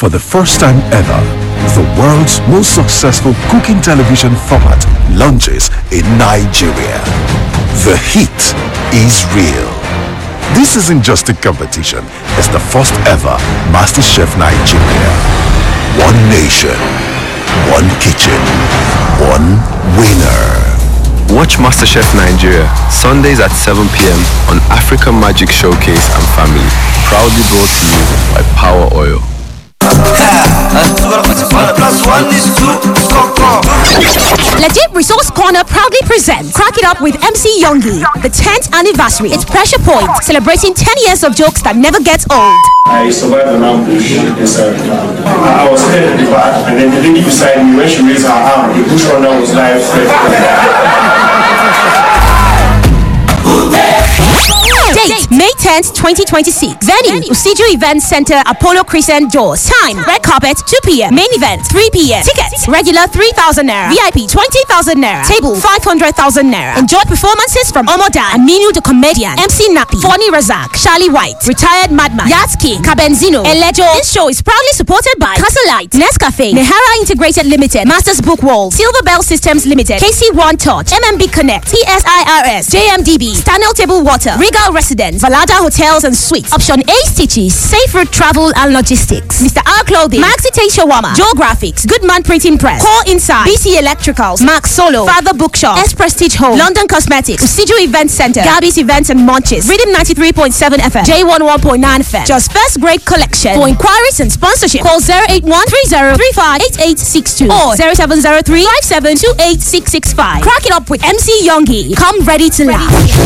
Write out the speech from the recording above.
For the first time ever, the world's most successful cooking television format launches in Nigeria. The heat is real. This isn't just a competition, it's the first ever MasterChef Nigeria. One nation, one kitchen, one winner. Watch MasterChef Nigeria, Sundays at 7 p.m. on Africa Magic Showcase and Family. Proudly brought to you by Power Oil. Legit Resource Corner proudly presents Crack It Up with MC Youngie, the 10th anniversary. It's Pressure Point, celebrating 10 years of jokes that never gets old. I survived an ambush inside the car. I was headed in the back, and then the lady beside me, when she raised her arm, the bush runner was live threatening. Date May 10th, 2026. Venue Usiju Event Center, Apollo Crescent Doors. Time red carpet 2 p.m. Main event 3 p.m. Tickets regular 3,000 naira. VIP 20,000 naira. Table 500,000 naira. Enjoy performances from Omoda, Aminu the Comedian, MC Napi, Fonny Razak, Charlie White, Retired Madman, Yats King, Kabenzino, and Lejo. This show is proudly supported by Castlelight, Nescafe, Nehara Integrated Limited, Masters Book Wall, Silver Bell Systems Limited, KC1 Touch, MMB Connect, TSIRS, JMDB, Stanel Table Water, Regal Residence, Valada Hotels and Suites. Option A Stitches, Safe Route Travel and Logistics. Mr. R Clothing, Maxi Tate Shawarma, Joe Graphics, Goodman Printing Press, Call Inside, BC Electricals, Max Solo, Father Bookshop, S Prestige Home, London Cosmetics, Usiju Event Center, Gabby's Events and Munches, Rhythm 93.7 FM, J11.9 FM. Just First Grade Collection. For inquiries and sponsorship, call 08130358862 or 0703572865. Crack It Up with MC Youngie. Come ready to laugh.